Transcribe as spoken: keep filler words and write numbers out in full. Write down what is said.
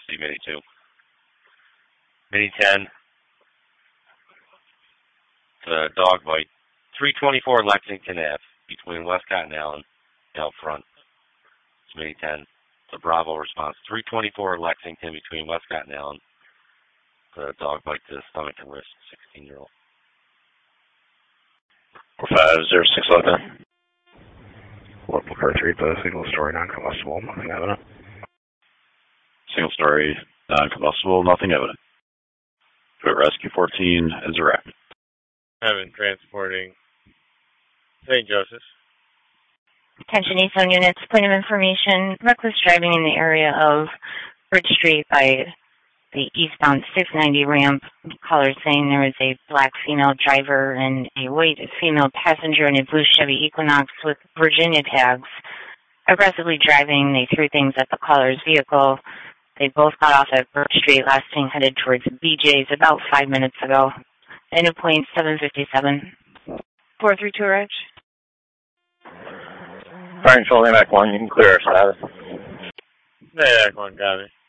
see Mini two. Mini ten. The dog bite. three twenty-four Lexington Ave between Westcott and Allen out front. It's Mini ten. The Bravo response. three twenty-four Lexington between Westcott and Allen. The dog bite to the stomach and wrist, sixteen-year-old. four five zero six eleven. Local car three, the single story, non-combustible, nothing evident. Single story, non-combustible, nothing evident. Put Rescue fourteen as a rapid. Evan transporting Saint Joseph. Attention East Zone units, point of information, reckless driving in the area of Bridge Street by the eastbound six ninety ramp. Caller saying there was a black female driver and a white female passenger in a blue Chevy Equinox with Virginia tags. Aggressively driving, they threw things at the caller's vehicle. They both got off at Bridge Street, last thing headed towards B J's about five minutes ago. End point seven fifty-seven. four three two Reg. Fire control, Mac one, you can clear our status. Mac one, got me.